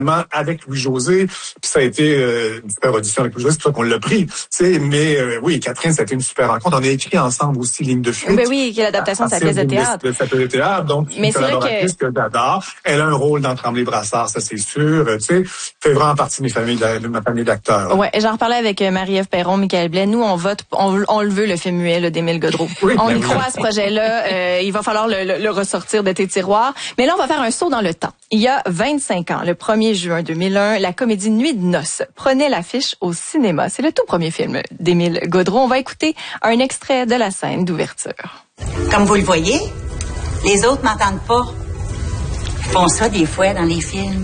avec Louis-José, puis ça a été une super audition avec Louis-José, c'est pour ça qu'on l'a pris. Mais oui, Catherine, ça a été une super rencontre. On a écrit ensemble aussi Ligne de fuite. Ben oui, qui est l'adaptation de sa pièce de théâtre. De sa pièce de théâtre, donc une collaboratrice que j'adore. Elle a un rôle dans Tremblay-Brassard, ça c'est sûr. Fait vraiment partie de ma famille d'acteurs. Ouais, j'en reparlais avec Marie-Ève Perron, Michael Blais. Nous, on vote, on le veut, le film muet d'Émile Godreau. Oui, on y croit à ce projet-là. Il va falloir le ressortir de tes tiroirs. Mais là, on va faire un saut dans le temps. Il y a 25 ans, le 1er juin 2001, la comédie Nuit de noces prenait l'affiche au cinéma. C'est le tout premier film d'Émile Godreau. On va écouter un extrait de la scène d'ouverture. Comme vous le voyez, les autres m'entendent pas. Ils font ça des fois dans les films.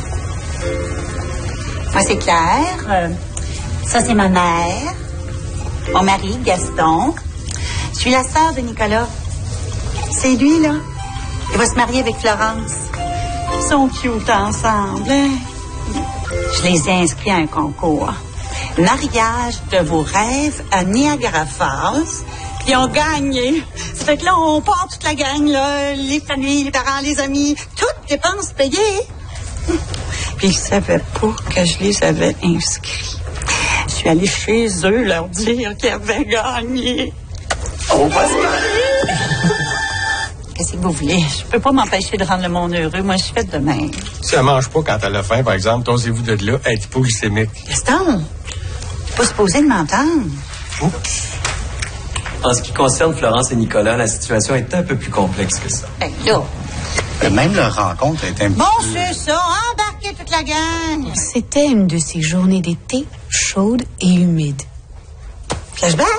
Moi, c'est Claire. Ça, c'est ma mère. Mon mari, Gaston. Je suis la sœur de Nicolas. C'est lui, là. Il va se marier avec Florence. Ils sont cute ensemble, hein? Je les ai inscrits à un concours. Mariage de vos rêves à Niagara Falls. Puis on gagne. Ça fait que là, on part toute la gang, là. Les familles, les parents, les amis. Toutes dépenses payées. Puis ils savaient pas que je les avais inscrits. Je suis allée chez eux leur dire qu'ils avaient gagné. On va se marier. Qu'est-ce que vous voulez? Je peux pas m'empêcher de rendre le monde heureux. Moi, je suis faite de même. Si elle mange pas quand elle a faim, par exemple, tosez-vous de là, être hypoglycémique. Gaston, t'es pas supposé de m'entendre. Oups. En ce qui concerne Florence et Nicolas, la situation est un peu plus complexe que ça. Ben là. Même leur rencontre est un peu... Bon, c'est ça. Embarquez toute la gang. C'était une de ces journées d'été chaudes et humides. Flashback?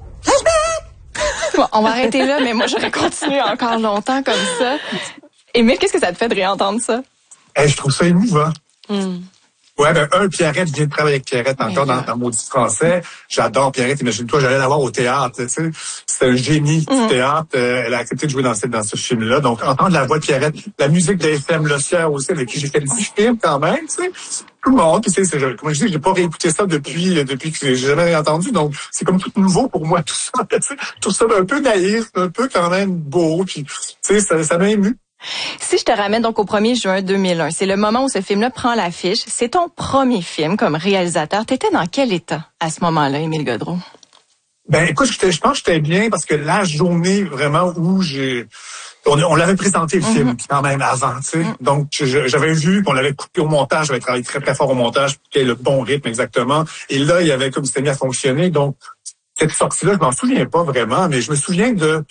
Bon, on va arrêter là, mais moi, j'aurais continué encore longtemps comme ça. Émile, qu'est-ce que ça te fait de réentendre ça? Je trouve ça émouvant. Ouais, Pierrette, je viens de travailler avec Pierrette encore dans Maudit Français. J'adore Pierrette. Imagine-toi, j'allais la voir au théâtre, tu sais. C'est un génie du théâtre. Elle a accepté de jouer dans ce film-là. Donc, entendre la voix de Pierrette, la musique d'F.M. Le Sieur aussi, avec qui j'ai fait 10 films quand même, tu sais. Tout le monde, tu sais, comme je dis, j'ai pas réécouté ça depuis que j'ai jamais entendu. Donc, c'est comme tout nouveau pour moi, tout ça, tu sais. Tout ça un peu naïf, un peu quand même beau, puis, tu sais, ça m'a ému. Si je te ramène donc au 1er juin 2001, c'est le moment où ce film-là prend l'affiche. C'est ton premier film comme réalisateur. T'étais dans quel état à ce moment-là, Émile Godreau? Écoute, je pense que j'étais bien parce que la journée vraiment où on l'avait présenté le film quand même avant, tu sais. Donc j'avais vu qu'on l'avait coupé au montage, j'avais travaillé très très fort au montage pour qu'il y ait le bon rythme exactement. Et là, il y avait comme c'était mis à fonctionner. Donc cette sortie-là, je m'en souviens pas vraiment, mais je me souviens de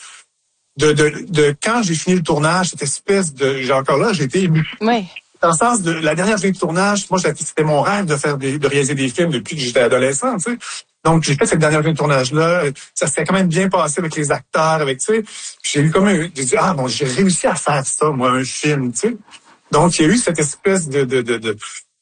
quand j'ai fini le tournage, cette espèce de... j'ai été ému. Oui. Dans le sens de la dernière journée de tournage, moi, c'était mon rêve de réaliser des films depuis que j'étais adolescent, tu sais. Donc, j'ai fait cette dernière journée de tournage-là. Ça s'est quand même bien passé avec les acteurs, tu sais. J'ai eu comme j'ai dit, j'ai réussi à faire ça, moi, un film, tu sais. Donc, il y a eu cette espèce de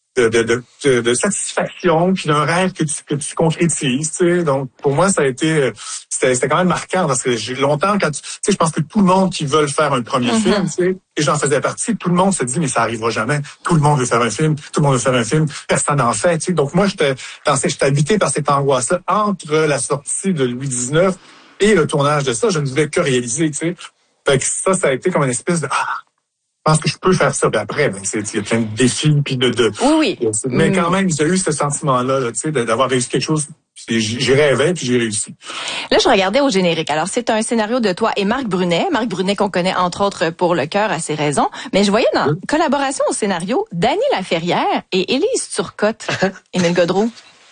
satisfaction, puis d'un rêve que tu concrétises, tu sais. Donc, pour moi, ça a été, c'était quand même marquant parce que j'ai longtemps, tu sais, je pense que tout le monde qui veut faire un premier film, tu sais, et j'en faisais partie, tout le monde se dit, mais ça arrivera jamais. Tout le monde veut faire un film, tout le monde veut faire un film, personne n'en fait, tu sais. Donc, moi, j'étais habité par cette angoisse-là entre la sortie de Louis XIX et le tournage de ça. Je ne voulais que réaliser, tu sais. Fait que ça a été comme une espèce de, je pense que je peux faire ça. Puis après, il y a plein de défis, puis Oui. Mais quand même, j'ai eu ce sentiment-là, tu sais, d'avoir réussi quelque chose. J'ai rêvé, puis j'ai réussi. Là, je regardais au générique. Alors, c'est un scénario de toi et Marc Brunet. Marc Brunet qu'on connaît entre autres pour Le Cœur à ses raisons. Mais je voyais dans collaboration au scénario Dany Laferrière et Élise Turcotte. Émile Godreau.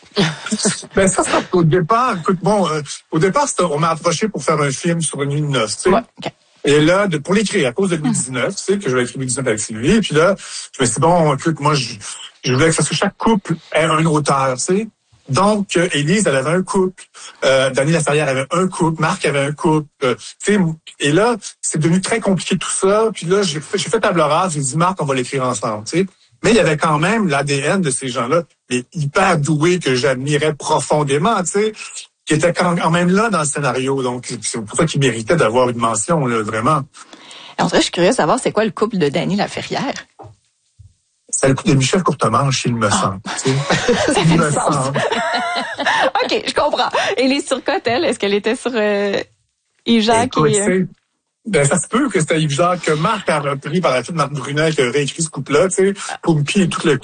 Ça, au départ, écoute, au départ, on m'a approché pour faire un film sur une nuit de noces, tu sais. Ouais, okay. Et là, pour l'écrire, à cause de Louis XIX, tu sais, que je vais écrire Louis XIX avec Sylvie, et puis là, je me suis dit, écoute, moi, je voulais que chaque couple ait un auteur, tu sais. Donc, Élise, elle avait un couple, Dany Laferrière avait un couple, Marc avait un couple, tu sais, et là, c'est devenu très compliqué tout ça, puis là, j'ai fait table rase, j'ai dit, Marc, on va l'écrire ensemble, tu sais. Mais il y avait quand même l'ADN de ces gens-là, mais hyper doués, que j'admirais profondément, tu sais, qui était quand même là dans le scénario. Donc, c'est pour ça qu'il méritait d'avoir une mention, là, vraiment. En vrai, je suis curieuse de savoir c'est quoi le couple de Dany Laferrière. C'est le couple de Michel Courtemanche, il me semble. Ça fait du sens. OK, je comprends. Et Élise Turcotte, elle, est-ce qu'elle était sur Yves-Jacques? Ben, ça se peut que c'était Yves Jacques, que Marc a repris par la suite, Marc Brunet, qui a réécrit ce couple-là, tu sais, pour me piller tout le